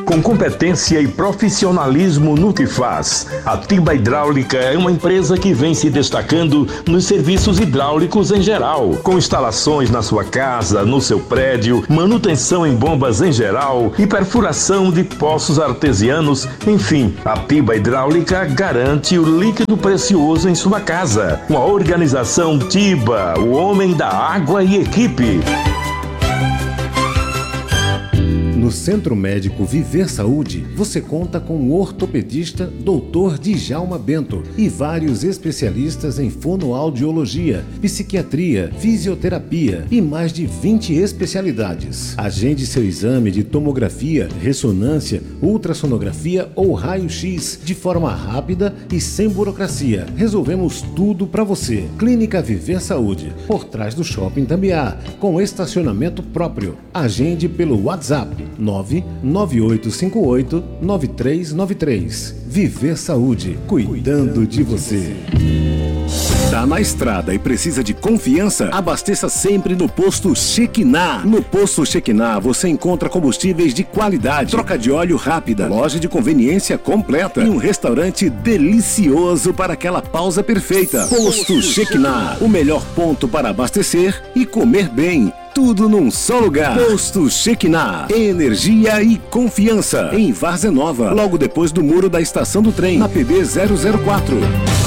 com competência e profissionalismo no que faz. A Tiba Hidráulica é uma empresa que vem se destacando nos serviços hidráulicos em geral, com instalações na sua casa, no seu prédio, manutenção em bombas em geral e perfuração de poços artesianos. Enfim, a Tiba Hidráulica garante o líquido precioso em sua casa. Uma organização Tiba, o homem da água e equipe. No Centro Médico Viver Saúde, você conta com o ortopedista Dr. Djalma Bento e vários especialistas em fonoaudiologia, psiquiatria, fisioterapia e mais de 20 especialidades. Agende seu exame de tomografia, ressonância, ultrassonografia ou raio-x de forma rápida e sem burocracia. Resolvemos tudo para você. Clínica Viver Saúde, por trás do Shopping Tambiá, com estacionamento próprio. Agende pelo WhatsApp 99858-9393. Viver Saúde, cuidando de você. Tá na estrada e precisa de confiança? Abasteça sempre no Posto Shekinah. No Posto Shekinah você encontra combustíveis de qualidade, troca de óleo rápida, loja de conveniência completa e um restaurante delicioso para aquela pausa perfeita. Posto Shekinah, o melhor ponto para abastecer e comer bem. Tudo num só lugar. Posto Shekinah. Energia e confiança. Em Várzea Nova, logo depois do muro da estação do trem, na PB 004.